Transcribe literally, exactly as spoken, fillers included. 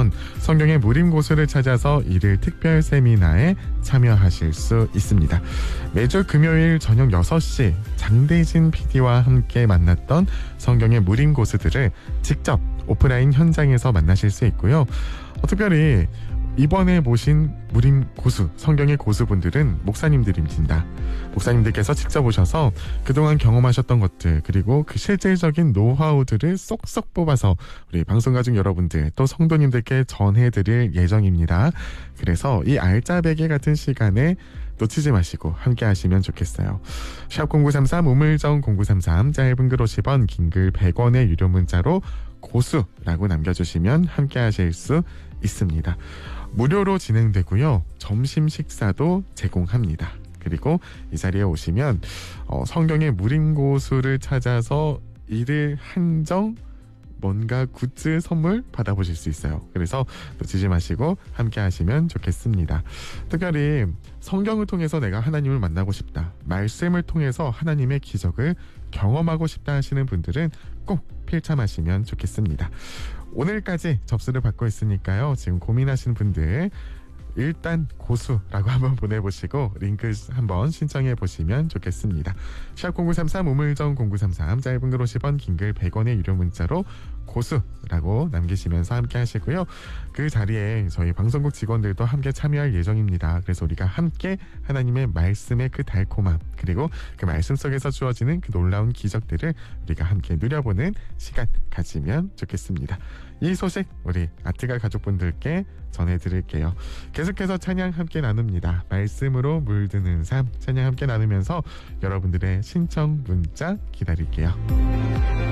누르시면 성경의 무림고수를 찾아서 일일 특별 세미나에 참여하실 수 있습니다. 매주 금요일 저녁 여섯 시 장대진 피디와 함께 만났던 성경의 무림고수들을 직접 오프라인 현장에서 만나실 수 있고요. 어, 특별히 이번에 모신 무림 고수, 성경의 고수분들은 목사님들입니다. 목사님들께서 직접 오셔서 그동안 경험하셨던 것들, 그리고 그 실질적인 노하우들을 쏙쏙 뽑아서 우리 방송가족 여러분들 또 성도님들께 전해드릴 예정입니다. 그래서 이 알짜배기 같은 시간에 놓치지 마시고 함께 하시면 좋겠어요. 샵 공구삼삼 우물정 공구삼삼, 짧은 글 오십 원, 긴 글 백 원의 유료 문자로 고수라고 남겨주시면 함께 하실 수 있습니다. 무료로 진행되고요. 점심 식사도 제공합니다. 그리고 이 자리에 오시면 어, 성경의 무림고수를 찾아서 일일 한정 뭔가 굿즈 선물 받아보실 수 있어요. 그래서 놓치지 마시고 함께 하시면 좋겠습니다. 특별히 성경을 통해서 내가 하나님을 만나고 싶다, 말씀을 통해서 하나님의 기적을 경험하고 싶다 하시는 분들은 꼭 필참하시면 좋겠습니다. 오늘까지 접수를 받고 있으니까요. 지금 고민하시는 분들 일단 고수라고 한번 보내보시고 링크 한번 신청해 보시면 좋겠습니다. 샵 공구삼삼 우물정 공구삼삼, 짧은 글 오십 원, 긴 글 백 원의 유료 문자로 고수라고 남기시면서 함께 하시고요. 그 자리에 저희 방송국 직원들도 함께 참여할 예정입니다. 그래서 우리가 함께 하나님의 말씀의 그 달콤함, 그리고 그 말씀 속에서 주어지는 그 놀라운 기적들을 우리가 함께 누려보는 시간 가지면 좋겠습니다. 이 소식 우리 아트가 가족분들께 전해드릴게요. 계속해서 찬양 함께 나눕니다. 말씀으로 물드는 삶, 찬양 함께 나누면서 여러분들의 신청 문자 기다릴게요.